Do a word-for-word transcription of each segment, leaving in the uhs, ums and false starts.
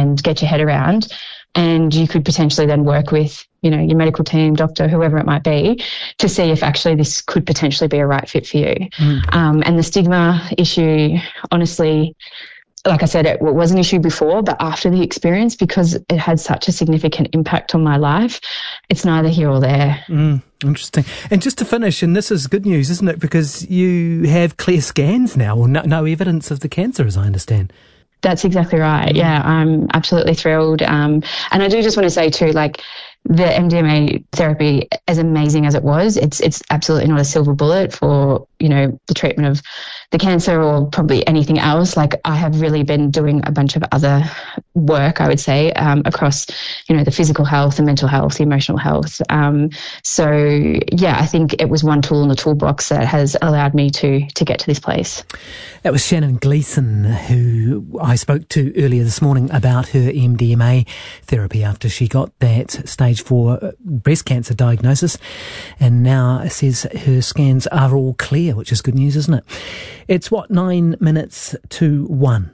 and get your head around. And you could potentially then work with, you know, your medical team, doctor, whoever it might be, to see if actually this could potentially be a right fit for you. Mm. Um, and the stigma issue, honestly, like I said, it was an issue before, but after the experience, because it had such a significant impact on my life, it's neither here or there. Mm, interesting. And just to finish, and this is good news, isn't it? Because you have clear scans now, or no, no evidence of the cancer, as I understand. That's exactly right. Yeah, I'm absolutely thrilled. Um, and I do just want to say too, like, the M D M A therapy, as amazing as it was, it's it's absolutely not a silver bullet for, you know, the treatment of the cancer or probably anything else. Like, I have really been doing a bunch of other work, I would say, um, across, you know, the physical health, the mental health, the emotional health. Um, so, yeah, I think it was one tool in the toolbox that has allowed me to to get to this place. That was Shannon Gleeson, who I spoke to earlier this morning about her M D M A therapy after she got that stage four breast cancer diagnosis, and now says her scans are all clear, which is good news, isn't it? It's what, nine minutes to one.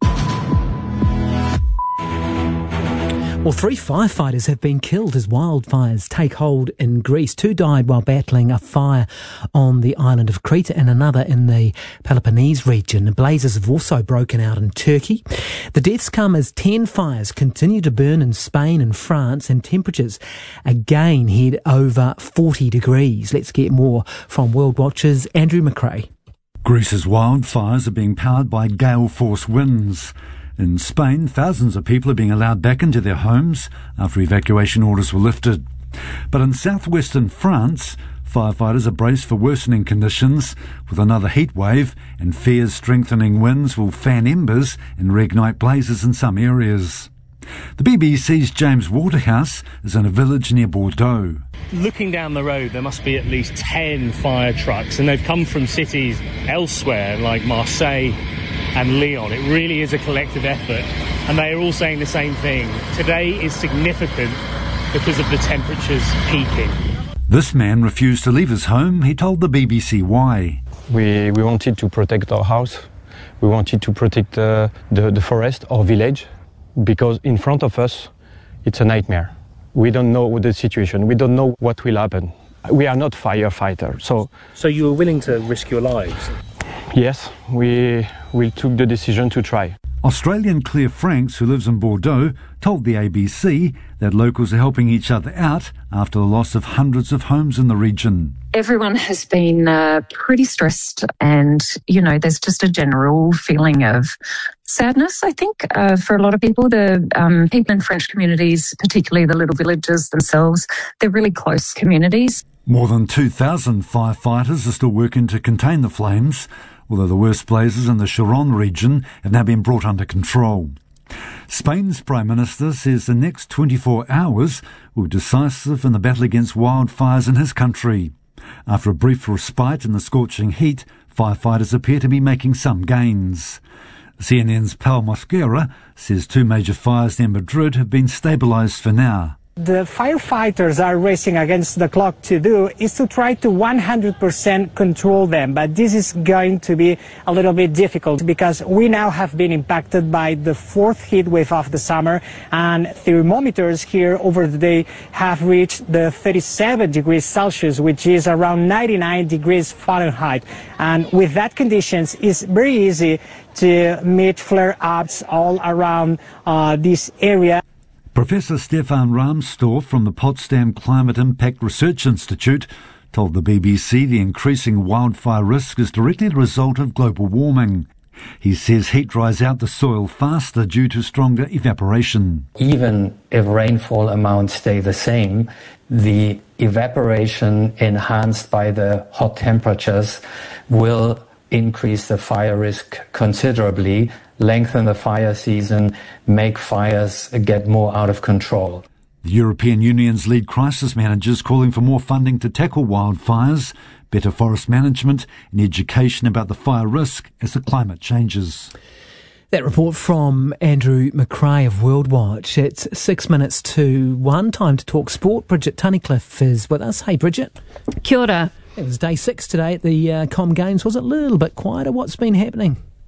Well, three firefighters have been killed as wildfires take hold in Greece. Two died while battling a fire on the island of Crete and another in the Peloponnese region. The blazes have also broken out in Turkey. The deaths come as ten fires continue to burn in Spain and France, and temperatures again head over forty degrees. Let's get more from World Watch's Andrew McRae. Greece's wildfires are being powered by gale-force winds. In Spain, thousands of people are being allowed back into their homes after evacuation orders were lifted. But in southwestern France, firefighters are braced for worsening conditions, with another heat wave and fears strengthening winds will fan embers and reignite blazes in some areas. The B B C's James Waterhouse is in a village near Bordeaux. Looking down the road, there must be at least ten fire trucks, and they've come from cities elsewhere like Marseille and Lyon. It really is a collective effort, and they are all saying the same thing. Today is significant because of the temperatures peaking. This man refused to leave his home. He told the B B C why. We we wanted to protect our house. We wanted to protect uh, the, the forest, our village, because in front of us, it's a nightmare. We don't know the situation. We don't know what will happen. We are not firefighters, so... So you were willing to risk your lives? Yes, we, we took the decision to try. Australian Claire Franks, who lives in Bordeaux, told the A B C that locals are helping each other out after the loss of hundreds of homes in the region. Everyone has been uh, pretty stressed, and, you know, there's just a general feeling of sadness, I think, uh, for a lot of people. The um, people in French communities, particularly the little villages themselves, they're really close communities. More than two thousand firefighters are still working to contain the flames, although the worst blazes in the Gironde region have now been brought under control. Spain's Prime Minister says the next twenty-four hours will be decisive in the battle against wildfires in his country. After a brief respite in the scorching heat, firefighters appear to be making some gains. C N N's Pau Mosquera says two major fires near Madrid have been stabilised for now. The firefighters are racing against the clock to do is to try to one hundred percent control them, but this is going to be a little bit difficult because we now have been impacted by the fourth heat wave of the summer, and thermometers here over the day have reached the thirty-seven degrees Celsius, which is around ninety-nine degrees Fahrenheit. And with that conditions, it's very easy to meet flare-ups all around uh, this area. Professor Stefan Rahmstorff from the Potsdam Climate Impact Research Institute told the B B C the increasing wildfire risk is directly the result of global warming. He says heat dries out the soil faster due to stronger evaporation. Even if rainfall amounts stay the same, the evaporation enhanced by the hot temperatures will increase the fire risk considerably, lengthen the fire season, make fires get more out of control. The European Union's lead crisis managers calling for more funding to tackle wildfires, better forest management and education about the fire risk as the climate changes. That report from Andrew McRae of World Watch. It's six minutes to one. Time to talk sport. Bridget Tunnicliffe is with us. Hey, Bridget. Kia ora. It was day six today at the uh, Com Games. Was it a little bit quieter? What's been happening?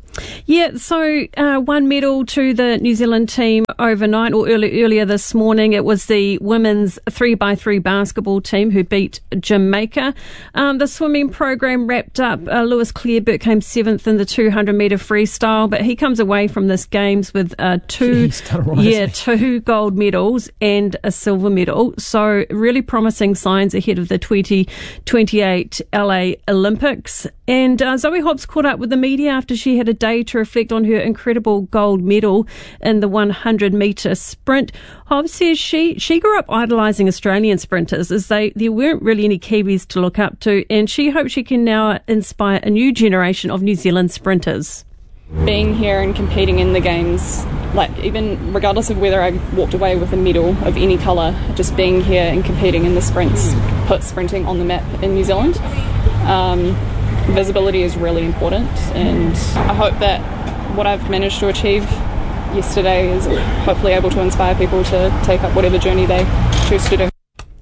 Yeah, so uh, one medal to the New Zealand team overnight or early, earlier this morning. It was the women's three by three basketball team who beat Jamaica. Um, the swimming program wrapped up. Uh, Lewis Clareburt came seventh in the two hundred metre freestyle, but he comes away from this games with uh, two, right, yeah, two gold medals and a silver medal. So really promising signs ahead of the twenty twenty-eight L A Olympics. And uh, Zoe Hobbs caught up with the media after she had a day to reflect on her incredible gold medal in the one hundred metre sprint. Hobbs says she, she grew up idolising Australian sprinters, as they there weren't really any Kiwis to look up to, and she hopes she can now inspire a new generation of New Zealand sprinters. Being here and competing in the games, like even regardless of whether I walked away with a medal of any colour, just being here and competing in the sprints puts sprinting on the map in New Zealand. Um, visibility is really important, and I hope that what I've managed to achieve yesterday is hopefully able to inspire people to take up whatever journey they choose to do.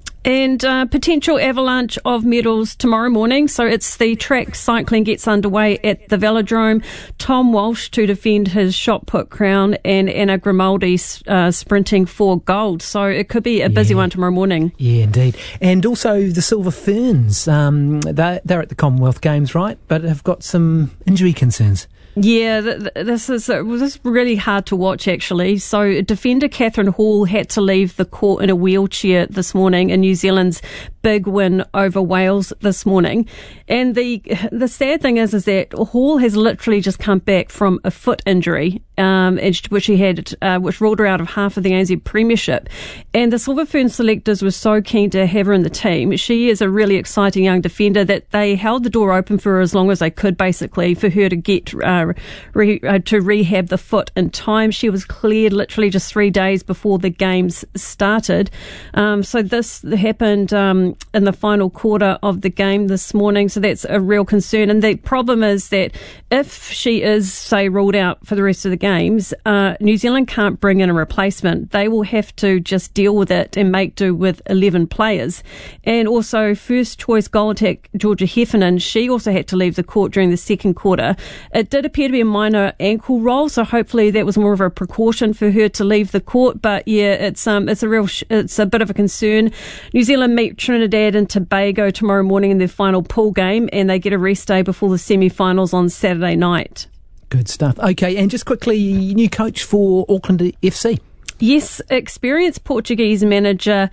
And uh, potential avalanche of medals tomorrow morning. So it's the track cycling gets underway at the Velodrome. Tom Walsh to defend his shot put crown, and Anna Grimaldi uh, sprinting for gold. So it could be a busy yeah. one tomorrow morning. Yeah, indeed. And also the Silver Ferns. Um, they're, they're at the Commonwealth Games, right? But have got some injury concerns. Yeah, th- th- this is uh, this is really hard to watch, actually. So defender Catherine Hall had to leave the court in a wheelchair this morning in New Zealand's big win over Wales this morning. And the the sad thing is, is that Hall has literally just come back from a foot injury, um, which she had, uh, which ruled her out of half of the A N Z Premiership. And the Silver Fern selectors were so keen to have her in the team. She is a really exciting young defender that they held the door open for her as long as they could, basically, for her to get uh, re, uh, to rehab the foot in time. She was cleared literally just three days before the games started. Um, so this happened um, in the final quarter of the game this morning. So that's a real concern. And the problem is that if she is, say, ruled out for the rest of the games, uh, New Zealand can't bring in a replacement. They will have to just deal with it and make do with eleven players. And also first choice goal attack Georgia Heffernan, she also had to leave the court during the second quarter. It did appear to be a minor ankle roll, so hopefully that was more of a precaution for her to leave the court. But yeah, it's um it's a real sh- it's a bit of a concern. New Zealand meet Trinidad and Tobago tomorrow morning in their final pool game, and they get a rest day before the semi-finals on Saturday night. Good stuff. Okay, and just quickly, new coach for Auckland F C. Yes, experienced Portuguese manager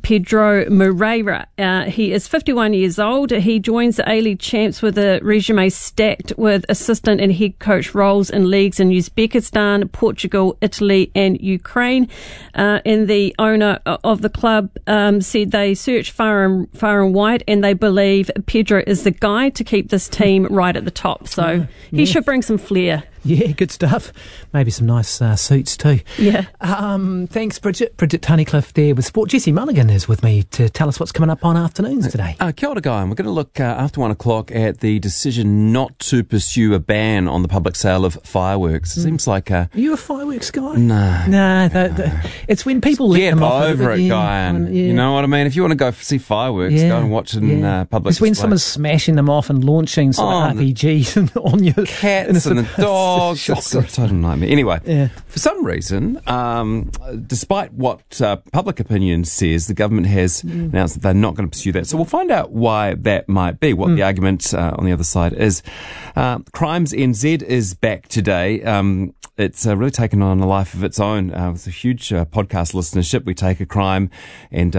Pedro Moreira. Uh, he is fifty-one years old. He joins the A-League champs with a resume stacked with assistant and head coach roles in leagues in Uzbekistan, Portugal, Italy and Ukraine. Uh, and the owner of the club um, said they searched far and, far and wide, and they believe Pedro is the guy to keep this team right at the top. So yeah, he yeah. should bring some flair. Yeah, good stuff. Maybe some nice uh, suits too. Yeah. Um, thanks, Bridget. Bridget Tunnicliffe there with Sport. Jesse Mulligan is with me to tell us what's coming up on afternoons today. Uh, kia ora, Guy. We're going to look uh, after one o'clock at the decision not to pursue a ban on the public sale of fireworks. It mm. seems like a... Are you a fireworks guy? No. No, the, the, it's when people let Get them off. over it, yeah, Guy. And, yeah. You know what I mean? If you want to go see fireworks, yeah. go and watch it in yeah. uh, public It's when display. someone's smashing them off and launching sort oh, of R P Gs on your... Cats and the dogs. It's a total nightmare. Anyway, yeah. for some reason, um, despite what uh, public opinion says, the government has mm. announced that they're not going to pursue that. So we'll find out why that might be, what mm. the argument uh, on the other side is. Uh, Crimes N Z is back today. Um, it's uh, really taken on a life of its own. Uh, it's a huge uh, podcast listenership. We take a crime and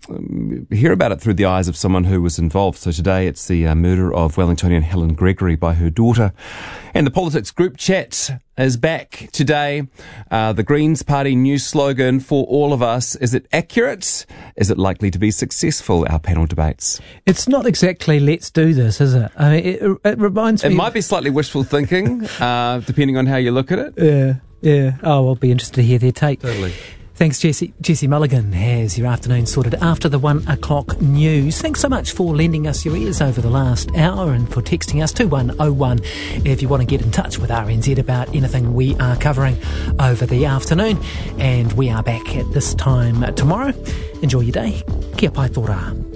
um, hear about it through the eyes of someone who was involved. So today it's the uh, murder of Wellingtonian Helen Gregory by her daughter. And the politics group chat is back today. Uh, the Greens Party new slogan for all of us. Is it accurate? Is it likely to be successful? Our panel debates. It's not exactly let's do this, is it? I mean, it, it reminds it me... It might be slightly wishful thinking, uh, depending on how you look at it. Yeah, yeah. Oh, I'll be interested to hear their take. Totally. Thanks, Jesse. Jesse Mulligan has your afternoon sorted after the one o'clock news. Thanks so much for lending us your ears over the last hour and for texting us two one oh one if you want to get in touch with R N Z about anything we are covering over the afternoon. And we are back at this time tomorrow. Enjoy your day. Kia pai tō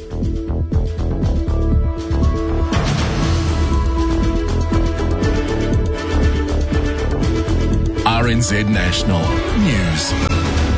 rā. R N Z National News.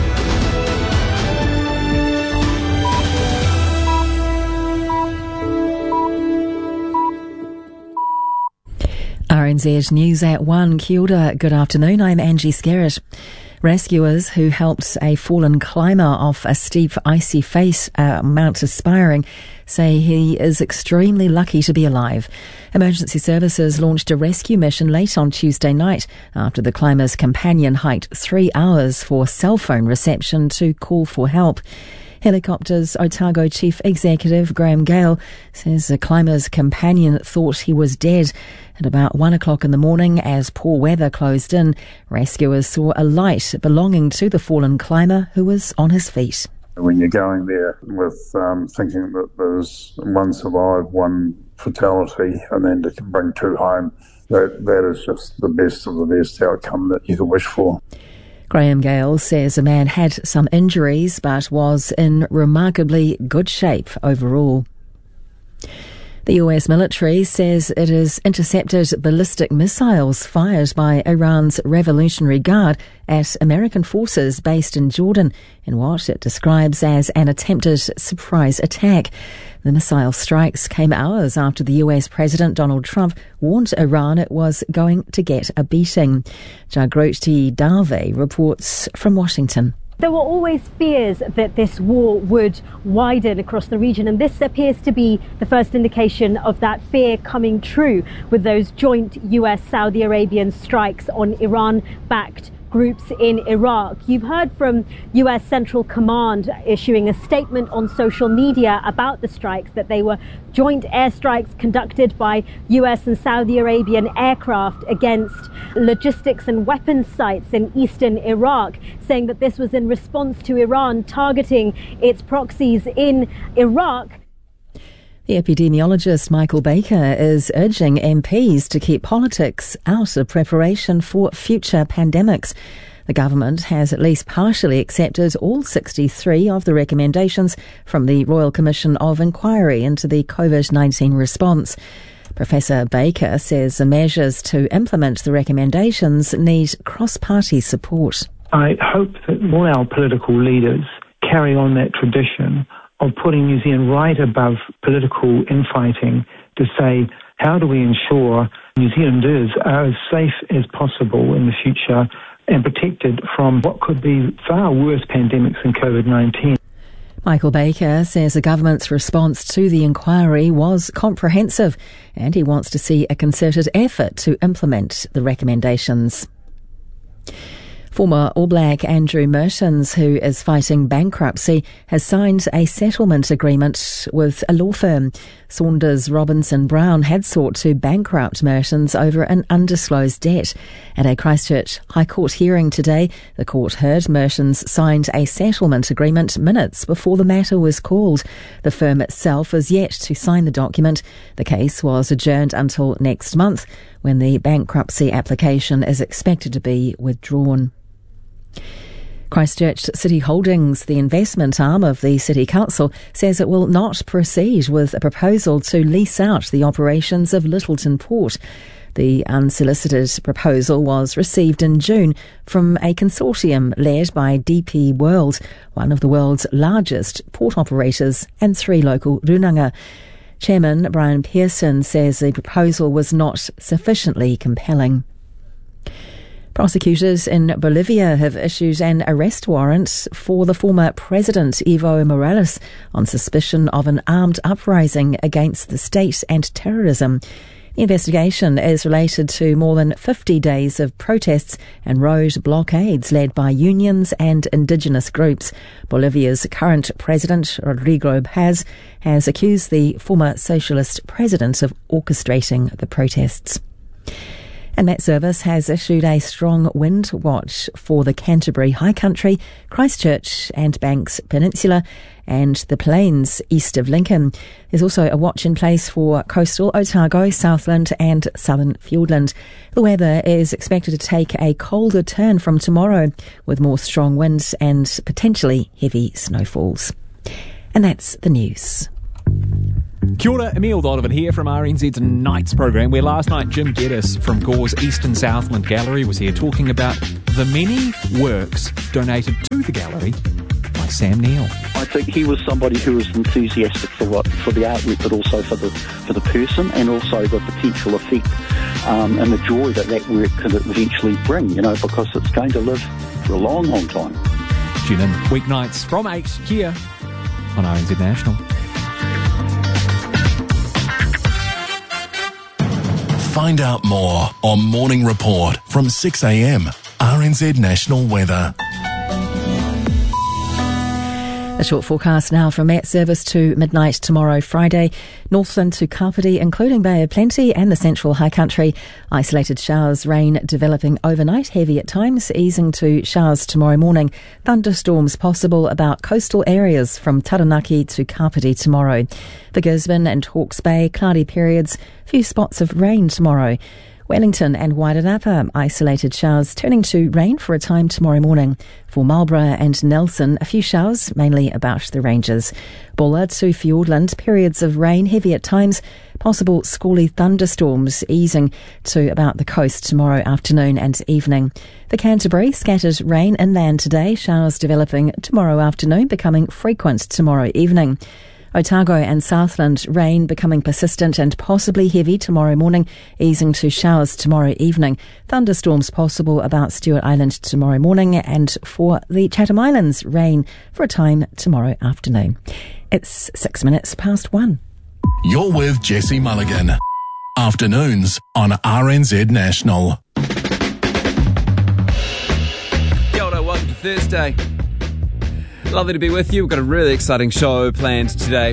R N Z News at one. Kia ora, good afternoon. I'm Angie Skerritt. Rescuers who helped a fallen climber off a steep icy face uh, Mount Aspiring say he is extremely lucky to be alive. Emergency services launched a rescue mission late on Tuesday night after the climber's companion hiked three hours for cell phone reception to call for help. Helicopters Otago Chief Executive Graham Gale says the climber's companion thought he was dead. At about one o'clock in the morning, as poor weather closed in, rescuers saw a light belonging to the fallen climber who was on his feet. When you're going there with um, thinking that there's one survived, one fatality, and then to bring two home, that, that is just the best of the best outcome that you could wish for. Graham Gale says the man had some injuries but was in remarkably good shape overall. The U S military says it has intercepted ballistic missiles fired by Iran's Revolutionary Guard at American forces based in Jordan in what it describes as an attempted surprise attack. The missile strikes came hours after the U S President Donald Trump warned Iran it was going to get a beating. Jagroti Dave reports from Washington. There were always fears that this war would widen across the region, and this appears to be the first indication of that fear coming true with those joint U S-Saudi Arabian strikes on Iran-backed groups in Iraq. You've heard from U S Central Command issuing a statement on social media about the strikes, that they were joint airstrikes conducted by U S and Saudi Arabian aircraft against logistics and weapons sites in eastern Iraq, saying that this was in response to Iran targeting its proxies in Iraq. The epidemiologist Michael Baker is urging M Ps to keep politics out of preparation for future pandemics. The government has at least partially accepted all sixty-three of the recommendations from the Royal Commission of Inquiry into the COVID nineteen response. Professor Baker says the measures to implement the recommendations need cross-party support. I hope that all our political leaders carry on that tradition of putting New Zealand right above political infighting to say, how do we ensure New Zealanders are as safe as possible in the future and protected from what could be far worse pandemics than COVID nineteen. Michael Baker says the government's response to the inquiry was comprehensive and he wants to see a concerted effort to implement the recommendations. Former All Black Andrew Mertens, who is fighting bankruptcy, has signed a settlement agreement with a law firm. Saunders Robinson Brown had sought to bankrupt Mertens over an undisclosed debt. At a Christchurch High Court hearing today, the court heard Mertens signed a settlement agreement minutes before the matter was called. The firm itself is yet to sign the document. The case was adjourned until next month, when the bankruptcy application is expected to be withdrawn. Christchurch City Holdings, the investment arm of the City Council, says it will not proceed with a proposal to lease out the operations of Lyttelton Port. The unsolicited proposal was received in June from a consortium led by D P World, one of the world's largest port operators, and three local runanga. Chairman Brian Pearson says the proposal was not sufficiently compelling. Prosecutors in Bolivia have issued an arrest warrant for the former president Evo Morales on suspicion of an armed uprising against the state and terrorism. The investigation is related to more than fifty days of protests and road blockades led by unions and indigenous groups. Bolivia's current president, Rodrigo Paz, has accused the former socialist president of orchestrating the protests. And Met Service has issued a strong wind watch for the Canterbury High Country, Christchurch and Banks Peninsula and the plains east of Lincoln. There's also a watch in place for coastal Otago, Southland and southern Fiordland. The weather is expected to take a colder turn from tomorrow with more strong winds and potentially heavy snowfalls. And that's the news. Kia ora, Emile Donovan here from R N Z's Nights programme, where last night Jim Geddes from Gore's Eastern Southland Gallery was here talking about the many works donated to the gallery by Sam Neill. I think he was somebody who was enthusiastic for what for the artwork, but also for the for the person, and also the potential effect um, and the joy that that work could eventually bring, you know, because it's going to live for a long, long time. Tune in weeknights from eight here on R N Z National. Find out more on Morning Report from six a m. R N Z National Weather. A short forecast now from Met Service to midnight tomorrow, Friday. Northland to Kapiti, including Bay of Plenty and the central high country. Isolated showers, rain developing overnight, heavy at times, easing to showers tomorrow morning. Thunderstorms possible about coastal areas from Taranaki to Kapiti tomorrow. For Gisborne and Hawke's Bay, cloudy periods, few spots of rain tomorrow. Wellington and Wairarapa, isolated showers turning to rain for a time tomorrow morning. For Marlborough and Nelson, a few showers, mainly about the ranges. Bulla to Fiordland, periods of rain, heavy at times. Possible squally thunderstorms easing to about the coast tomorrow afternoon and evening. For Canterbury, scattered rain inland today, showers developing tomorrow afternoon, becoming frequent tomorrow evening. Otago and Southland, rain becoming persistent and possibly heavy tomorrow morning, easing to showers tomorrow evening. Thunderstorms possible about Stewart Island tomorrow morning, and for the Chatham Islands, rain for a time tomorrow afternoon. It's six minutes past one. You're with Jesse Mulligan. Afternoons on R N Z National. Kia ora, welcome to Thursday. Lovely to be with you. We've got a really exciting show planned today,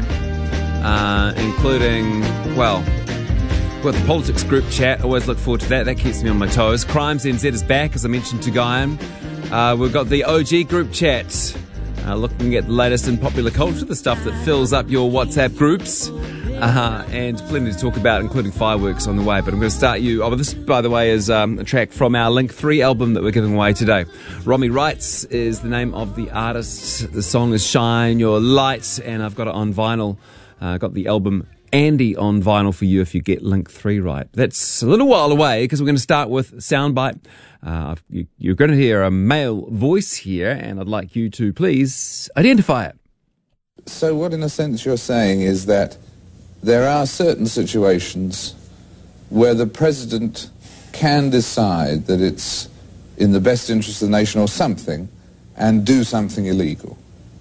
uh, including, well, we've got the politics group chat. Always look forward to that. That keeps me on my toes. Crimes N Z is back, as I mentioned to Guyan. Uh, we've got the O G group chat, uh, looking at the latest in popular culture, the stuff that fills up your WhatsApp groups. Uh, and plenty to talk about, including fireworks on the way. But I'm going to start you... Oh, this, by the way, is um, a track from our Link three album that we're giving away today. Romy Wrights is the name of the artist. The song is Shine Your Light, and I've got it on vinyl. Uh, got the album Andy on vinyl for you if you get Link three right. That's a little while away, because we're going to start with Soundbite. Uh, you, you're going to hear a male voice here, and I'd like you to please identify it. So what, in a sense, you're saying is that there are certain situations where the president can decide that it's in the best interest of the nation or something and do something illegal.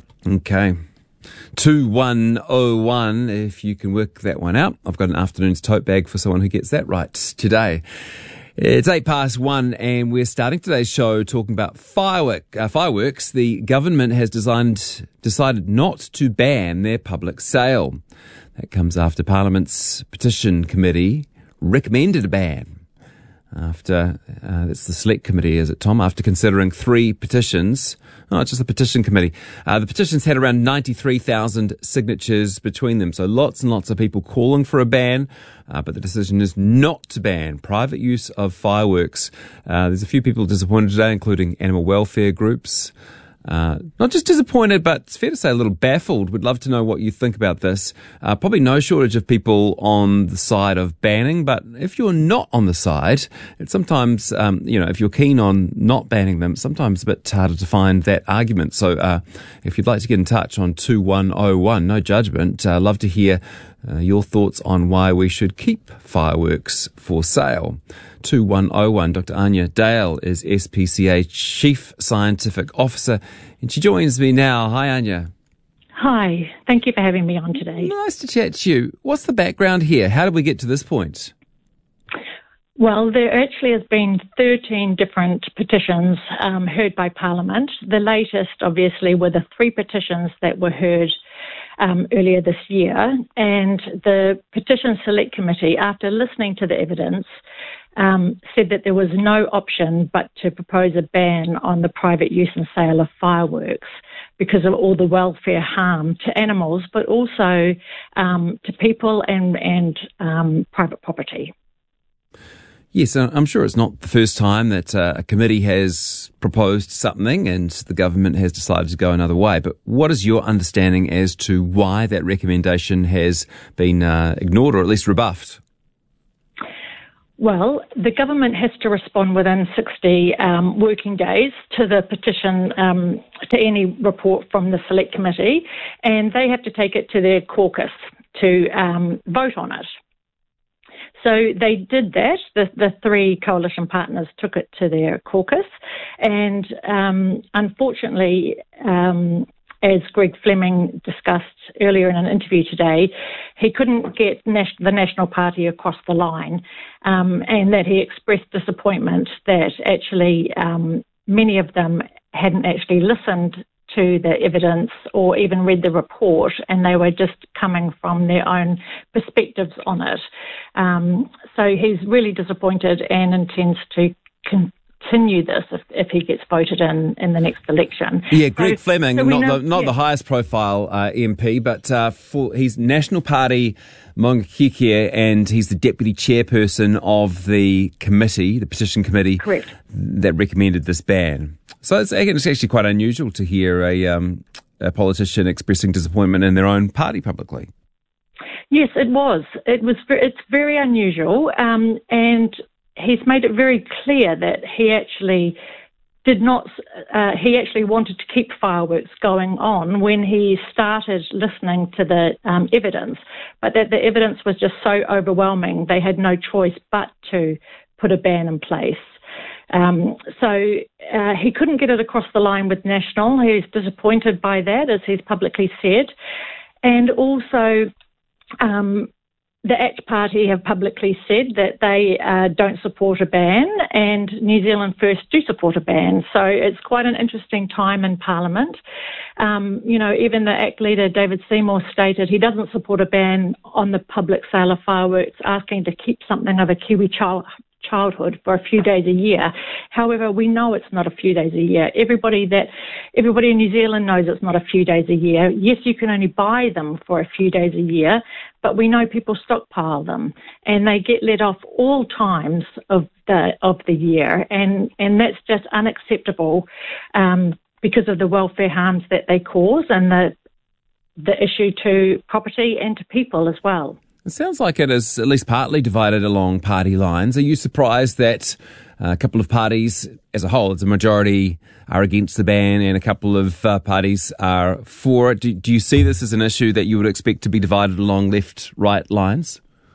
Okay. two one oh one, if you can work that one out. I've got an afternoon's tote bag for someone who gets that right today. It's eight past one, and we're starting today's show talking about firework, uh, fireworks. The government has designed, decided not to ban their public sale. That comes after Parliament's Petition Committee recommended a ban. After, uh, that's the Select Committee, is it, Tom? After considering three petitions. Oh, it's just the Petition Committee. Uh, the petitions had around ninety-three thousand signatures between them. So lots and lots of people calling for a ban. Uh, but the decision is not to ban private use of fireworks. Uh, there's a few people disappointed today, including animal welfare groups. Uh, not just disappointed, but it's fair to say a little baffled. We'd love to know what you think about this. Uh, probably no shortage of people on the side of banning, but if you're not on the side, it's sometimes, um, you know, if you're keen on not banning them, sometimes a bit harder to find that argument. So, uh, if you'd like to get in touch on two one oh one, no judgment, uh, love to hear uh, your thoughts on why we should keep fireworks for sale. two one oh one. Doctor Anya Dale is S P C A Chief Scientific Officer, and she joins me now. Hi, Anya. Hi. Thank you for having me on today. Nice to chat to you. What's the background here? How did we get to this point? Well, there actually has been thirteen different petitions um, heard by Parliament. The latest, obviously, were the three petitions that were heard Um, earlier this year, and the Petition Select Committee, after listening to the evidence, um, said that there was no option but to propose a ban on the private use and sale of fireworks because of all the welfare harm to animals, but also um, to people and, and um, private property. Yes, I'm sure it's not the first time that uh, a committee has proposed something and the government has decided to go another way. But what is your understanding as to why that recommendation has been uh, ignored or at least rebuffed? Well, the government has to respond within sixty um, working days to the petition, um, to any report from the Select Committee, and they have to take it to their caucus to um, vote on it. So they did that. The, the three coalition partners took it to their caucus, and um, unfortunately, um, as Greg Fleming discussed earlier in an interview today, he couldn't get nas- the National Party across the line, um, and that he expressed disappointment that actually um, many of them hadn't actually listened to the evidence or even read the report, and they were just coming from their own perspectives on it. Um, so he's really disappointed and intends to continue this if, if he gets voted in in the next election. Yeah, Greg so, Fleming, so not, know, the, not yeah. the highest profile uh, M P, but uh, for he's National Party Maunga Kēkē, and he's the deputy chairperson of the committee, the petition committee, Correct. that recommended this ban. So it's, it's actually quite unusual to hear a, um, a politician expressing disappointment in their own party publicly. Yes, it was. It was. It's very unusual, um, and he's made it very clear that he actually did not. Uh, he actually wanted to keep fireworks going on when he started listening to the um, evidence, but that the evidence was just so overwhelming they had no choice but to put a ban in place. Um, so uh, he couldn't get it across the line with National. He's disappointed by that, as he's publicly said. And also, um, the ACT Party have publicly said that they uh, don't support a ban, and New Zealand First do support a ban. So it's quite an interesting time in Parliament. Um, you know, even the ACT leader, David Seymour, stated he doesn't support a ban on the public sale of fireworks, asking to keep something of a Kiwi child. childhood for a few days a year. However, we know it's not a few days a year. Everybody that, everybody in New Zealand knows it's not a few days a year. Yes, you can only buy them for a few days a year, but we know people stockpile them, and they get let off all times of the of the year, and and that's just unacceptable um, because of the welfare harms that they cause and the the issue to property and to people as well. It sounds like it is at least partly divided along party lines. Are you surprised that a couple of parties as a whole, as a majority, are against the ban and a couple of uh, parties are for it? Do, do you see this as an issue that you would expect to be divided along left-right lines?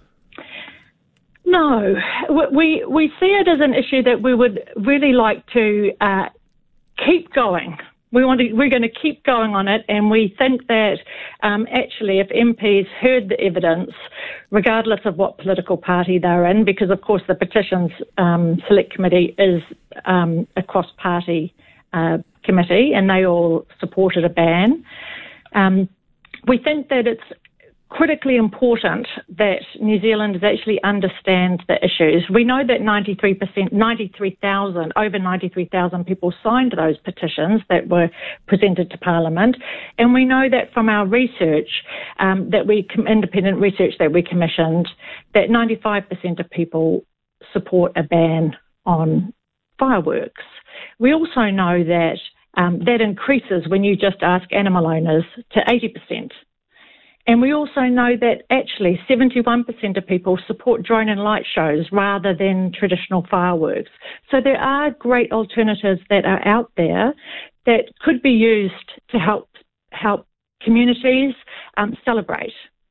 No. We, we see it as an issue that we would really like to uh, keep going. We want to, we're going to keep going on it, and we think that um, actually if M Ps heard the evidence, regardless of what political party they're in, because of course the petitions um, select committee is um, a cross-party uh, committee, and they all supported a ban. Um, we think that it's critically important that New Zealanders actually understand the issues. We know that ninety-three percent, ninety-three thousand, over ninety-three thousand people signed those petitions that were presented to Parliament, and we know that from our research, um, that we independent research that we commissioned, that ninety-five percent of people support a ban on fireworks. We also know that um, that increases when you just ask animal owners to eighty percent. And we also know that actually seventy-one percent of people support drone and light shows rather than traditional fireworks. So there are great alternatives that are out there that could be used to help help communities um, celebrate.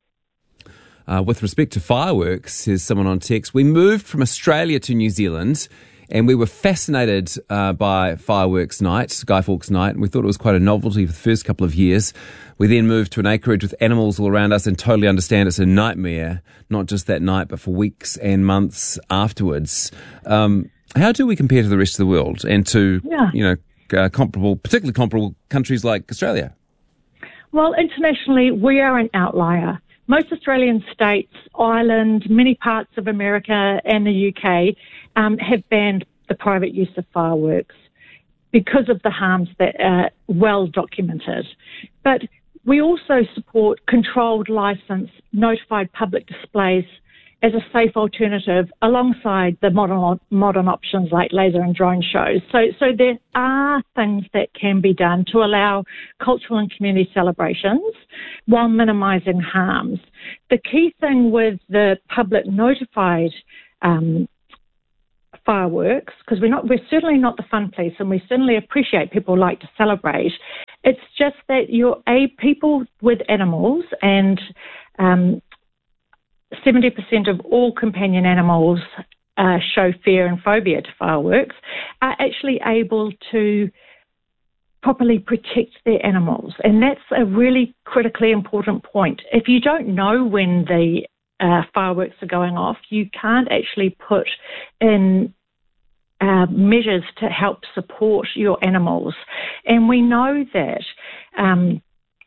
Uh, with respect to fireworks, says someone on text, we moved from Australia to New Zealand, and we were fascinated uh, by fireworks night, Guy Fawkes night, and we thought it was quite a novelty for the first couple of years. We then moved to an acreage with animals all around us and totally understand it's a nightmare, not just that night, but for weeks and months afterwards. Um, how do we compare to the rest of the world and to, yeah. you know, uh, comparable, particularly comparable countries like Australia? Well, internationally, we are an outlier. Most Australian states, Ireland, many parts of America and the U K um, have banned the private use of fireworks because of the harms that are well documented. But we also support controlled licence, notified public displays as a safe alternative alongside the modern modern options like laser and drone shows. So, so there are things that can be done to allow cultural and community celebrations while minimising harms. The key thing with the public notified um, fireworks, because we're not, we're certainly not the fun police, and we certainly appreciate people like to celebrate. It's just that you're a people with animals, and um, seventy percent of all companion animals uh, show fear and phobia to fireworks, are actually able to properly protect their animals. And that's a really critically important point. If you don't know when the uh, fireworks are going off, you can't actually put in uh, measures to help support your animals. And we know that um,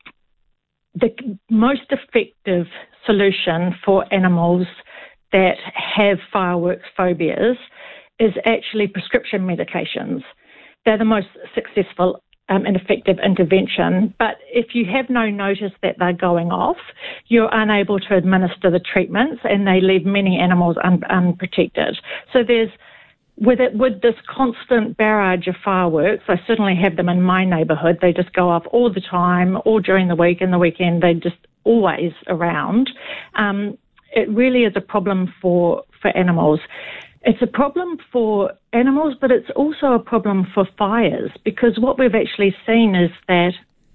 the most effective solution for animals that have fireworks phobias is actually prescription medications. They're the most successful um, and effective intervention. But if you have no notice that they're going off, you're unable to administer the treatments, and they leave many animals un- unprotected. So there's With it, with this constant barrage of fireworks, I certainly have them in my neighbourhood. They just go off all the time, all during the week and the weekend. They're just always around. Um, it really is a problem for, for animals. It's a problem for animals, but it's also a problem for fires, because what we've actually seen is that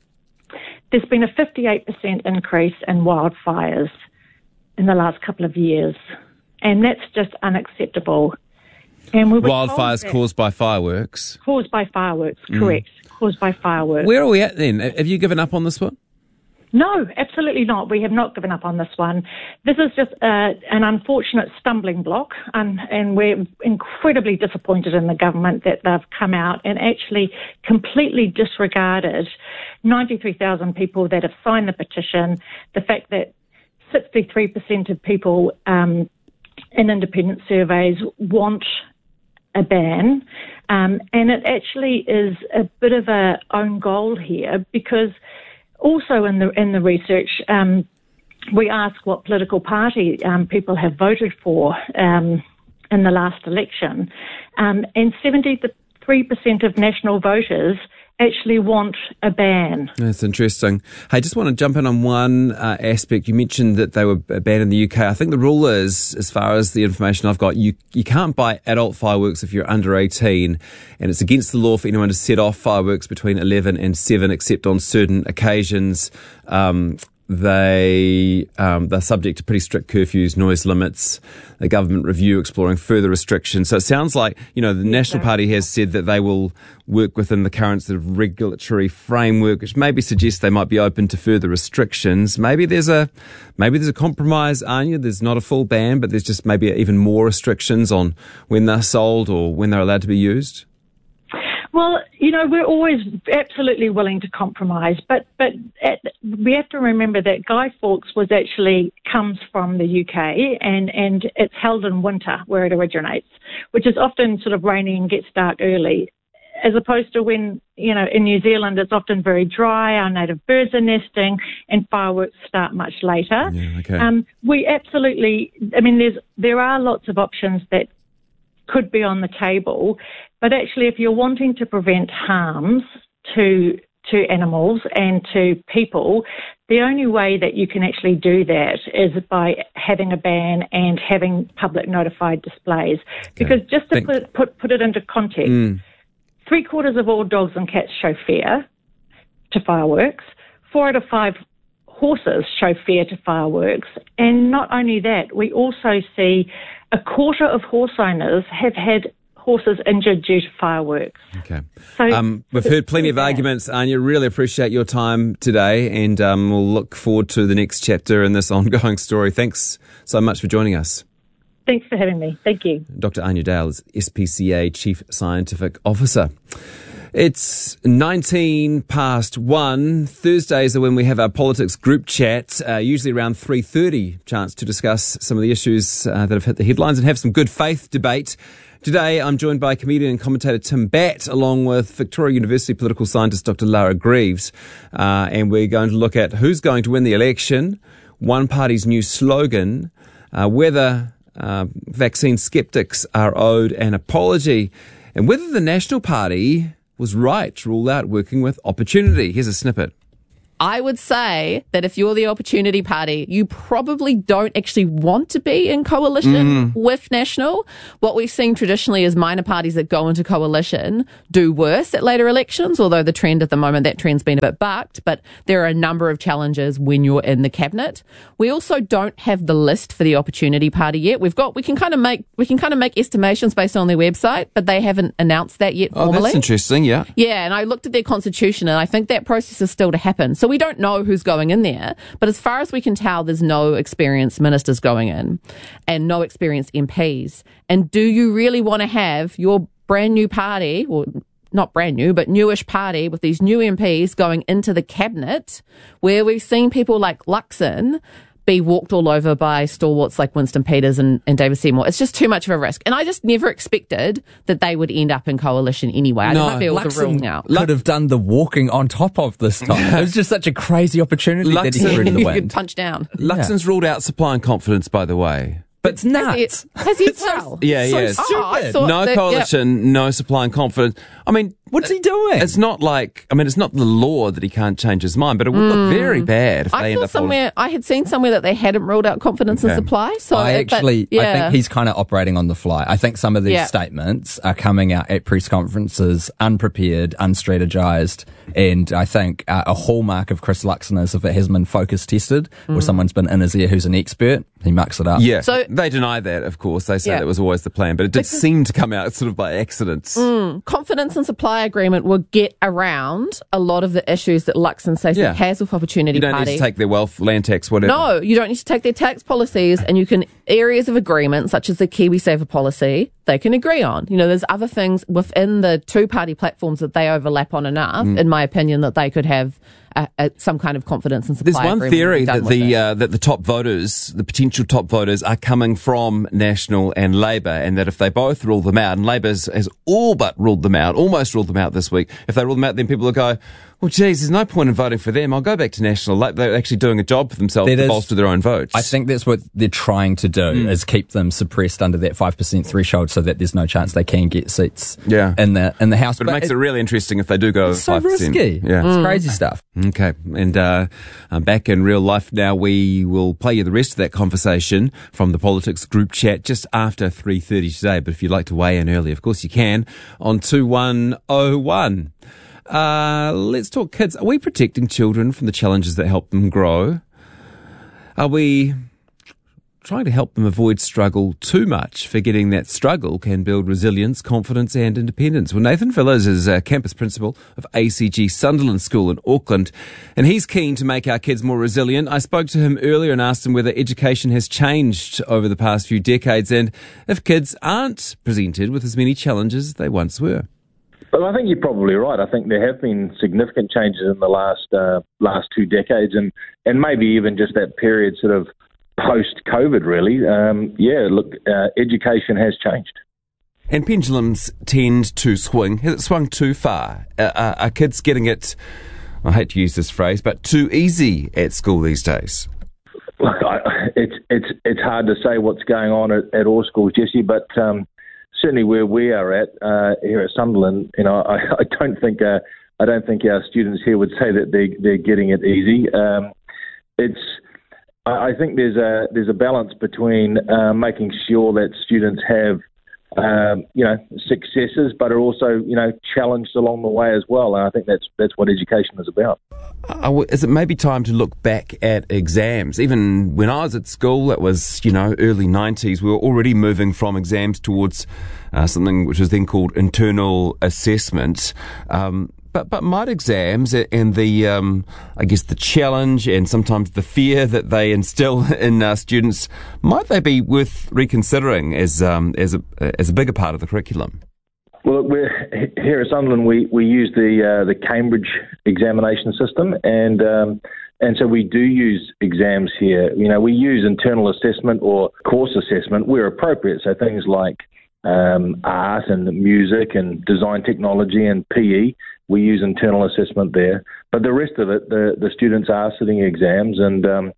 there's been a fifty-eight percent increase in wildfires in the last couple of years, and that's just unacceptable. And we Wildfires caused by fireworks? Caused by fireworks, correct. Mm. Caused by fireworks. Where are we at then? Have you given up on this one? No, absolutely not. We have not given up on this one. This is just uh, an unfortunate stumbling block, and, and we're incredibly disappointed in the government that they've come out and actually completely disregarded ninety-three thousand people that have signed the petition, the fact that sixty-three percent of people um, in independent surveys want a ban, um, and it actually is a bit of a own goal here, because also in the in the research um, we ask what political party um, people have voted for um, in the last election, um, and seventy-three percent of national voters actually want a ban. That's interesting. Hey, just want to jump in on one uh, aspect. You mentioned that they were banned in the U K. I think the rule is, as far as the information I've got, you you can't buy adult fireworks if you're under eighteen, and it's against the law for anyone to set off fireworks between eleven and seven, except on certain occasions. Um, They, um, they're subject to pretty strict curfews, noise limits, a government review exploring further restrictions. So it sounds like, you know, the National Party has said that they will work within the current sort of regulatory framework, which maybe suggests they might be open to further restrictions. Maybe there's a, maybe there's a compromise, Anya. There's not a full ban, but there's just maybe even more restrictions on when they're sold or when they're allowed to be used. Well, you know, we're always absolutely willing to compromise, but but at, we have to remember that Guy Fawkes was actually comes from the U K, and, and it's held in winter where it originates, which is often sort of rainy and gets dark early, as opposed to when, you know, in New Zealand it's often very dry, our native birds are nesting, and fireworks start much later. Yeah, okay. Um, we absolutely, I mean, there's there are lots of options that could be on the table, but actually if you're wanting to prevent harms to to animals and to people, the only way that you can actually do that is by having a ban and having public notified displays. Okay. Because just to put, put put it into context, mm. three quarters of all dogs and cats show fear to fireworks. Four out of five horses show fear to fireworks. And not only that, we also see a quarter of horse owners have had horses injured due to fireworks. Okay. So um, we've heard plenty of arguments, Anya. Really appreciate your time today, and um, we'll look forward to the next chapter in this ongoing story. Thanks so much for joining us. Thanks for having me. Thank you. Doctor Anya Dale is S P C A Chief Scientific Officer. It's nineteen past one. Thursdays are when we have our politics group chat, uh, usually around three thirty, chance to discuss some of the issues uh, that have hit the headlines and have some good faith debate. Today, I'm joined by comedian and commentator Tim Batt, along with Victoria University political scientist Doctor Lara Greaves, uh, and we're going to look at who's going to win the election, one party's new slogan, uh, whether uh, vaccine sceptics are owed an apology, and whether the National Party was right to rule out working with Opportunity. Here's a snippet. I would say that if you're the Opportunity Party, you probably don't actually want to be in coalition Mm. with National. What we've seen traditionally is minor parties that go into coalition do worse at later elections, although the trend at the moment, that trend's been a bit bucked, but there are a number of challenges when you're in the cabinet. We also don't have the list for the Opportunity Party yet. We've got, we can kind of make, we can kind of make estimations based on their website, but they haven't announced that yet Oh, formally. that's interesting, yeah. Yeah, and I looked at their constitution and I think that process is still to happen. So we don't know who's going in there, but as far as we can tell, there's no experienced ministers going in and no experienced M Ps. And do you really want to have your brand new party, or not brand new, but newish party with these new M Ps going into the cabinet where we've seen people like Luxon be walked all over by stalwarts like Winston Peters and, and David Seymour? It's just too much of a risk. And I just never expected that they would end up in coalition anyway. I No, don't feel the rule now. could have done the walking on top of this time. It was just such a crazy opportunity that he Luxon- threw to the You wind. could punch down. Luxon's ruled out supply and confidence, by the way. But it's nuts. Has he? Well? Yeah, So yeah. stupid. Oh, I thought No that- coalition, no supply and confidence. I mean, what's he doing? It's not like, I mean, it's not the law that he can't change his mind, but it would look very bad if I they end saw up holding- somewhere, I had seen somewhere that they hadn't ruled out confidence in Okay. supply. So I it- but, actually, yeah. I think he's kind of operating on the fly. I think some of these Yeah. statements are coming out at press conferences unprepared, unstrategized, and I think uh, a hallmark of Chris Luxon is if it hasn't been focus tested or Mm. someone's been in his ear who's an expert, he mucks it up. Yeah, So- they deny that, of course. They say Yeah. that was always the plan, but it did Because- seem to come out sort of by accident. Mm, confidence and supply agreement will get around a lot of the issues that Luxon says Yeah. he has with Opportunity You don't Party. need to take their wealth, land tax, whatever. No, you don't need to take their tax policies, and you can, areas of agreement, such as the KiwiSaver policy, they can agree on. You know, there's other things within the two-party platforms that they overlap on enough, Mm. in my opinion, that they could have a, a, some kind of confidence and supply There's one agreement theory and be done that with the it. uh, that the top voters, the potential top voters, are coming from National and Labor, and that if they both rule them out, and Labor has, has all but ruled them out, almost ruled them out this week, if they rule them out, then people will go, well, geez, there's no point in voting for them. I'll go back to National. Like, they're actually doing a job for themselves That to is- bolster their own votes. I think that's what they're trying to do Mm. is keep them suppressed under that five percent threshold so that there's no chance they can get seats Yeah. in the in the House. But it makes it really interesting if they do go it's so five percent. risky. Yeah. It's crazy stuff. Okay. And uh, I'm back in real life now. We will play you the rest of that conversation from the Politics group chat just after three thirty today. But if you'd like to weigh in early, of course you can on two one oh one. Uh, let's talk kids. Are we protecting children from the challenges that help them grow? Are we trying to help them avoid struggle too much, forgetting that struggle can build resilience, confidence and independence? Well, Nathan Villas is a campus principal of A C G Sunderland School in Auckland, and he's keen to make our kids more resilient. I spoke to him earlier and asked him whether education has changed over the past few decades and if kids aren't presented with as many challenges as they once were. Well, I think you're probably right. I think there have been significant changes in the last uh, last two decades, and, and maybe even just that period sort of post-COVID, really. Um, yeah, look, uh, education has changed. And pendulums tend to swing. Has it swung too far? Uh, are, are kids getting it, I hate to use this phrase, but too easy at school these days? Look, I, it's it's it's hard to say what's going on at, at all schools, Jesse, but um, certainly where we are at uh, here at Sunderland, you know, I, I don't think uh, I don't think our students here would say that they they're getting it easy. Um, it's I, I think there's a there's a balance between uh, making sure that students have um, you know successes, but are also you know challenged along the way as well. And I think that's that's what education is about. Uh, is it maybe time to look back at exams? Even when I was at school, it was, you know, early nineties, we were already moving from exams towards uh, something which was then called internal assessment. Um, but, but might exams and the, um, I guess, the challenge and sometimes the fear that they instill in uh, students, might they be worth reconsidering as, um, as, a, as a bigger part of the curriculum? Well, we're here at Sunderland. We, we use the uh, the Cambridge examination system, and um, and so we do use exams here. You know, we use internal assessment or course assessment where appropriate. So things like um, art and music and design technology and P E, we use internal assessment there. But the rest of it, the the students are sitting exams, and um,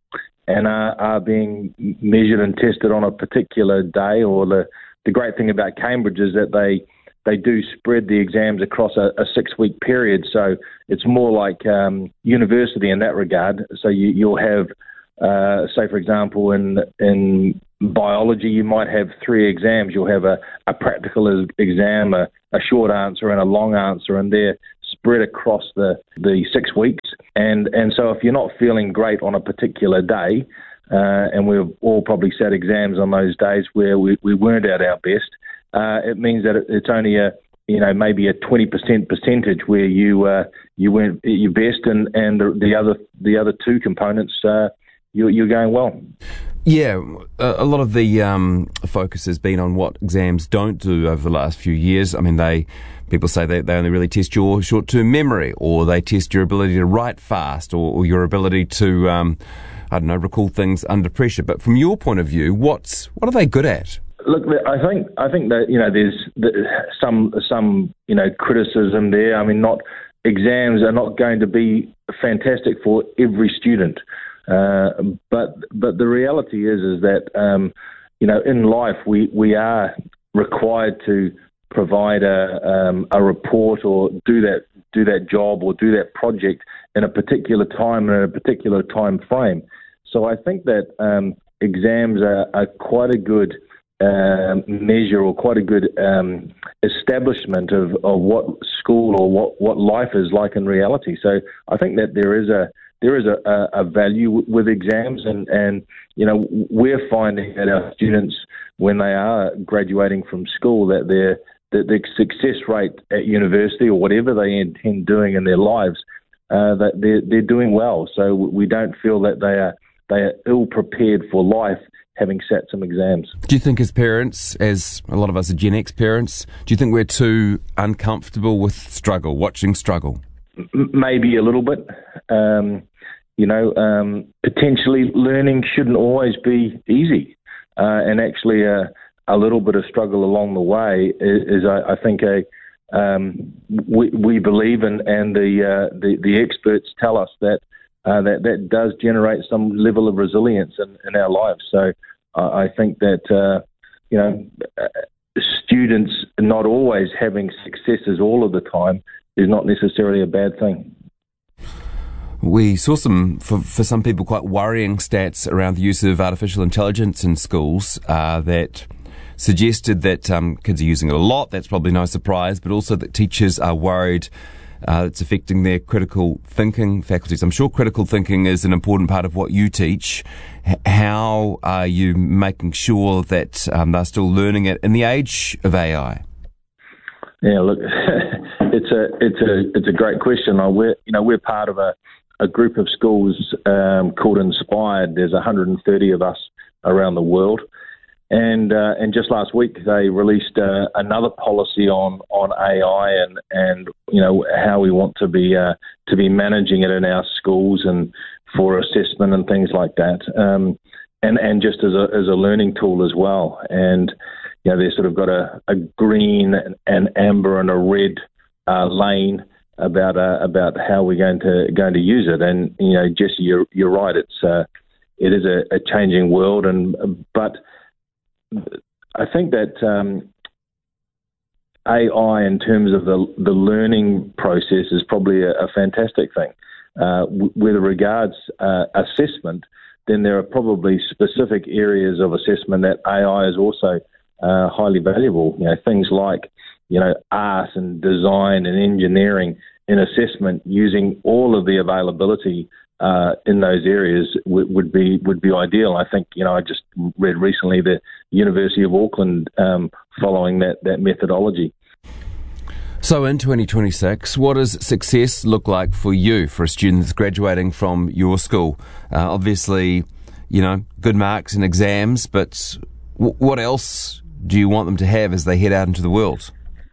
and are, are being measured and tested on a particular day. Or the, the great thing about Cambridge is that they they do spread the exams across a, a six-week period, so it's more like um, university in that regard. So you, you'll have, uh, say, for example, in in biology, you might have three exams. You'll have a, a practical exam, a, a short answer, and a long answer, and they're spread across the, the six weeks. And, and so if you're not feeling great on a particular day, uh, and we've all probably sat exams on those days where we, we weren't at our best, uh, it means that it's only a, you know, maybe a twenty percent percentage where you uh, you weren't at your best, and, and the, the other the other two components, uh, you, you're going well. Yeah, a lot of the um, focus has been on what exams don't do over the last few years. I mean, they people say that they only really test your short-term memory, or they test your ability to write fast, or, or your ability to, um, I don't know, recall things under pressure. But from your point of view, what's what are they good at? Look, I think I think that you know there's some some you know criticism there. I mean, not exams are not going to be fantastic for every student. Uh, but but the reality is is that um, you know in life we, we are required to provide a um, a report or do that do that job or do that project in a particular time and in a particular time frame. So I think that um, exams are, are quite a good um, measure or quite a good um, establishment of, of what school or what, what life is like in reality. So I think that there is a There is a, a value with exams, and, and you know we're finding that our students, when they are graduating from school, that their that their success rate at university or whatever they intend doing in their lives, uh, that they're they're doing well. So we don't feel that they are they are ill prepared for life, having sat some exams. Do you think, as parents, as a lot of us are Gen X parents, do you think we're too uncomfortable with struggle, watching struggle? Maybe a little bit. Um, you know, um, potentially learning shouldn't always be easy. Uh, and actually a, a little bit of struggle along the way is, is I, I think, a um, we, we believe in, and the, uh, the the experts tell us that, uh, that that does generate some level of resilience in, in our lives. So uh, I think that, uh, you know, students not always having successes all of the time is not necessarily a bad thing. We saw some, for, for some people, quite worrying stats around the use of artificial intelligence in schools uh, that suggested that um, kids are using it a lot. That's probably no surprise, but also that teachers are worried uh, it's affecting their critical thinking faculties. I'm sure critical thinking is an important part of what you teach. H- how are you making sure that um, they're still learning it in the age of A I? Yeah, look, it's a it's a it's a great question. We're you know we're part of a, a group of schools um, called Inspired. There's one hundred thirty of us around the world, and uh, and just last week they released uh, another policy on, on A I and, and you know how we want to be uh, to be managing it in our schools and for assessment and things like that, um, and and just as a as a learning tool as well. And you know, they've sort of got a, a green, an amber, and a red uh, lane about uh, about how we're going to going to use it. And you know, Jesse, you're you're right. It's uh, it is a, a changing world, and but I think that um, A I, in terms of the the learning process, is probably a, a fantastic thing. Uh, with regards uh, assessment, then there are probably specific areas of assessment that A I is also Uh, highly valuable. You know, things like, you know, art and design and engineering in assessment, using all of the availability uh, in those areas w- would be would be ideal. I think, you know, I just read recently the University of Auckland um, following that, that methodology. So in twenty twenty-six, what does success look like for you, for a student that's graduating from your school? Uh, obviously, you know, good marks in exams, but w- what else do you want them to have as they head out into the world?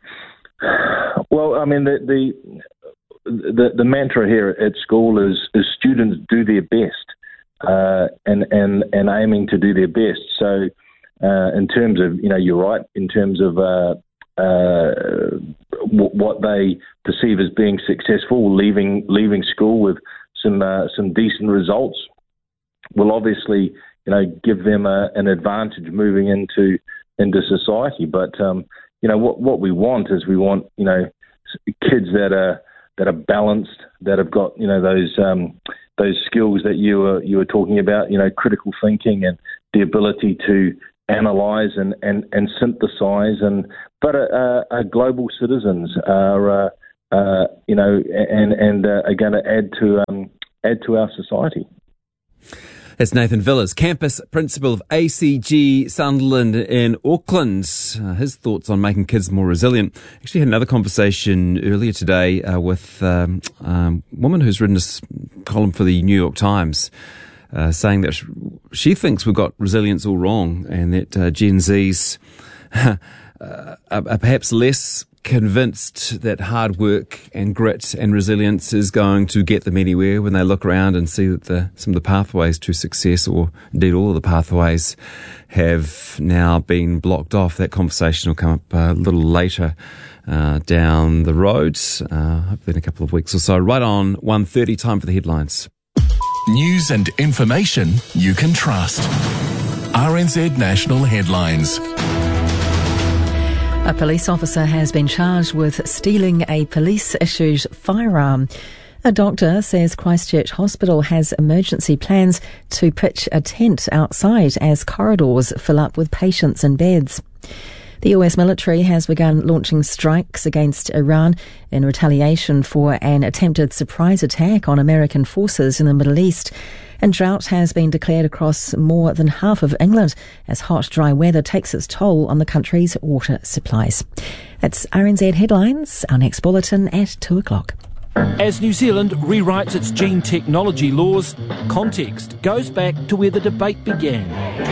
Well, I mean, the the the, the mantra here at school is, is students do their best, uh, and and and aiming to do their best. So, uh, in terms of, you know, you're right, in terms of uh, uh, w- what they perceive as being successful, leaving leaving school with some uh, some decent results. will obviously, you know, give them a, an advantage moving into into society. But um, you know, what what we want is we want, you know, kids that are that are balanced, that have got, you know, those um, those skills that you were you were talking about, you know, critical thinking and the ability to analyze and, and, and synthesize, and but uh, uh, global citizens are uh, uh, you know and and uh, are going to add to um, add to our society. That's Nathan Villas, campus principal of A C G Sunderland in Auckland. Uh, his thoughts on making kids more resilient. Actually had another conversation earlier today uh, with um, um, a woman who's written this column for the New York Times, uh, saying that she thinks we've got resilience all wrong, and that uh, Gen Zs uh, are, are perhaps less convinced that hard work and grit and resilience is going to get them anywhere when they look around and see that the, some of the pathways to success, or indeed all of the pathways, have now been blocked off. That conversation will come up a little later uh, down the road, uh, hopefully in a couple of weeks or so. Right on one thirty, time for the headlines. News and information you can trust. R N Z National Headlines. A police officer has been charged with stealing a police-issued firearm. A doctor says Christchurch Hospital has emergency plans to pitch a tent outside as corridors fill up with patients and beds. The U S military has begun launching strikes against Iran in retaliation for an attempted surprise attack on American forces in the Middle East. And drought has been declared across more than half of England as hot, dry weather takes its toll on the country's water supplies. That's R N Z Headlines, our next bulletin at two o'clock. As New Zealand rewrites its gene technology laws, context goes back to where the debate began.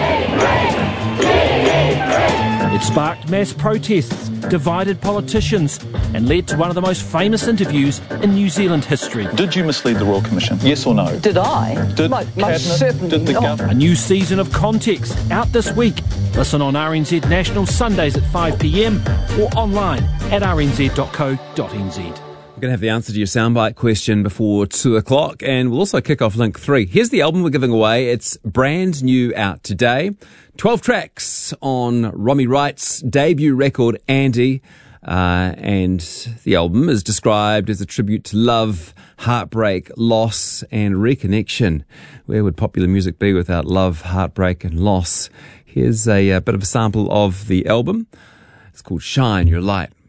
It sparked mass protests, divided politicians, and led to one of the most famous interviews in New Zealand history. Did you mislead the Royal Commission? Yes or no? Did I? Did my, my Cabinet, did the government? A new season of Context out this week. Listen on R N Z National Sundays at five p.m. or online at r n z dot co dot n z. We're going to have the answer to your soundbite question before two o'clock, and we'll also kick off link three. Here's the album we're giving away. It's brand new out today. twelve tracks on Romy Wright's debut record, Andy. Uh, and the album is described as a tribute to love, heartbreak, loss, and reconnection. Where would popular music be without love, heartbreak, and loss? Here's a, a bit of a sample of the album. It's called Shine Your Light.